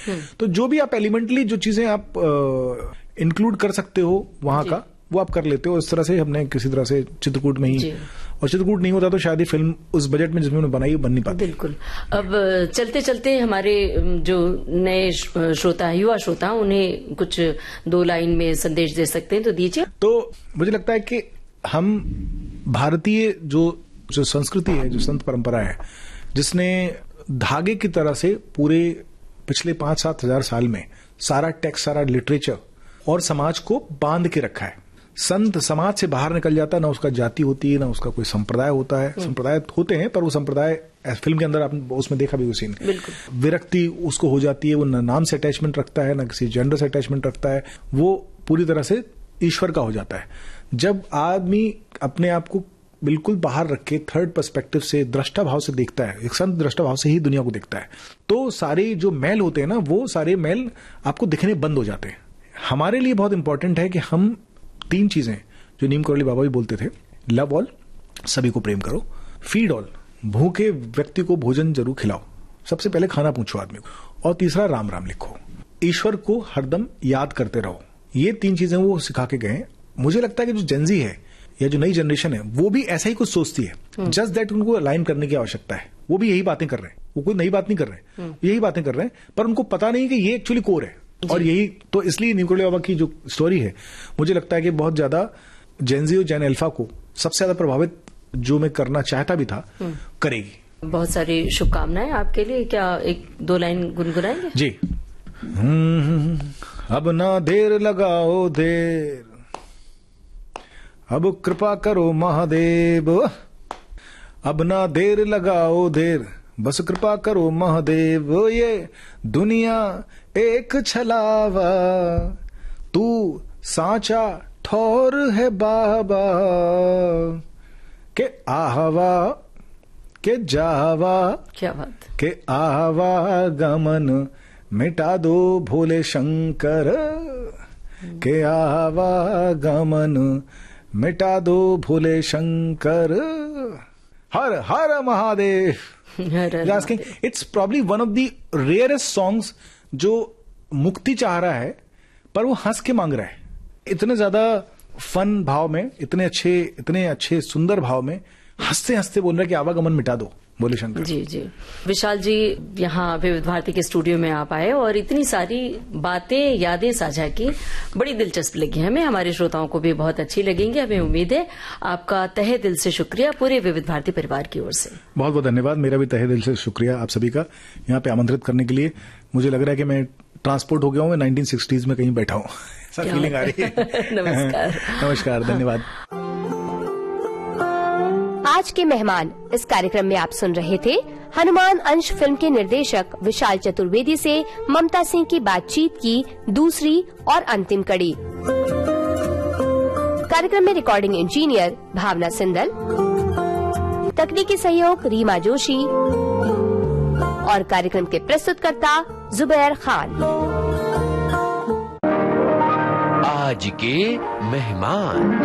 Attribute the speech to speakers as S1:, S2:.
S1: तो जो भी आप एलिमेंटली जो चीजें आप इंक्लूड कर सकते हो वहां का, वो आप कर लेते हो। इस तरह से हमने किसी तरह से चित्रकूट में ही, और चित्रकूट नहीं होता तो शायद ये फिल्म उस बजट में जिसमें उन्होंने बनाई बन नहीं पाती।
S2: बिल्कुल। अब चलते चलते हमारे जो नए श्रोता, युवा श्रोता, उन्हें कुछ 2 लाइन में संदेश दे सकते हैं तो दीजिए।
S1: तो मुझे लगता है कि हम भारतीय जो संस्कृति है, जो संत परंपरा है, जिसने धागे की तरह से पूरे पिछले 5-7 हजार साल में सारा टेक्स्ट, सारा लिटरेचर और समाज को बांध के रखा है। संत समाज से बाहर निकल जाता है, ना उसका जाति होती है, ना उसका कोई संप्रदाय होता है। संप्रदाय होते हैं पर वो संप्रदाय फिल्म के अंदर आपने उसमें देखा भी उसी ने, विरक्ति उसको हो जाती है। वो न नाम से अटैचमेंट रखता है, ना किसी जेंडर से अटैचमेंट रखता है, वो पूरी तरह से ईश्वर का हो जाता है। जब आदमी अपने आप को बिल्कुल बाहर रख के थर्ड पर्सपेक्टिव से, दृष्टा भाव से देखता है, एक संत दृष्टा भाव से ही दुनिया को देखता है, तो सारे जो मैल होते हैं ना, वो सारे मैल आपको दिखने बंद हो जाते हैं। हमारे लिए बहुत इंपॉर्टेंट है कि हम 3 चीजें जो नीम करौली बाबा भी बोलते थे, लव ऑल, सभी को प्रेम करो, फीड ऑल, भूखे व्यक्ति को भोजन जरूर खिलाओ, सबसे पहले खाना पूछो आदमी को, और तीसरा राम राम लिखो, ईश्वर को हरदम याद करते रहो। ये 3 चीजें वो सिखा के गए। मुझे लगता है कि जो जेनजी है या जो नई जनरेशन है, वो भी ऐसा ही कुछ सोचती है। जस्ट दैट उनको अलाइन करने की आवश्यकता है। वो भी यही बातें कर रहे हैं, वो कोई नई बात नहीं कर रहे, यही बातें कर रहे हैं, पर उनको पता नहीं कि ये एक्चुअली कोर है। और यही तो, इसलिए नीम करौली बाबा की जो स्टोरी है, मुझे लगता है कि बहुत ज्यादा जेनजी और जेन अल्फा को सबसे ज्यादा प्रभावित जो मैं करना चाहता भी था, करेगी।
S2: बहुत सारी शुभकामनाएं आपके लिए। क्या 1-2 लाइन गुनगुनाएंगे?
S1: जी। अब ना देर लगाओ देर, अब कृपा करो महादेव, अब ना देर लगाओ देर, बस कृपा करो महादेव। ये दुनिया एक छलावा, तू साचा ठौर है बाबा, के आहवा के जावा,
S2: क्या बात,
S1: के आहवा गमन मिटा दो भोले शंकर, के आहवा गमन मिटा दो भोले शंकर, हर हर Mahadev. It's probably one of the rarest songs जो मुक्ति चाह रहा है पर वो हंस के मांग रहा है। इतने ज्यादा फन भाव में, इतने अच्छे सुंदर भाव में हंसते हंसते बोल रहा है कि आवागमन मिटा दो बोले शंकर।
S2: जी जी। विशाल जी, यहाँ विविध भारती के स्टूडियो में आप आए और इतनी सारी बातें, यादें साझा की, बड़ी दिलचस्प लगी हमें, हमारे श्रोताओं को भी बहुत अच्छी लगेंगी, हमें उम्मीद है। आपका तहे दिल से शुक्रिया पूरे विविध भारती परिवार की ओर से। बहुत
S1: बहुत धन्यवाद। मेरा भी तहे दिल से शुक्रिया आप सभी का यहाँ पे आमंत्रित करने के लिए। मुझे लग रहा है कि मैं ट्रांसपोर्ट हो गया हूँ, मैं 1960s में कहीं बैठा हूँ, ऐसा फीलिंग आ रही है।
S2: नमस्कार।
S1: नमस्कार, धन्यवाद।
S3: आज के मेहमान इस कार्यक्रम में आप सुन रहे थे हनुमान अंश फिल्म के निर्देशक विशाल चतुर्वेदी से ममता सिंह की बातचीत की दूसरी और अंतिम कड़ी। कार्यक्रम में रिकॉर्डिंग इंजीनियर भावना सिंदल, तकनीकी सहयोग रीमा जोशी और कार्यक्रम के प्रस्तुतकर्ता जुबैर खान।
S4: आज के मेहमान।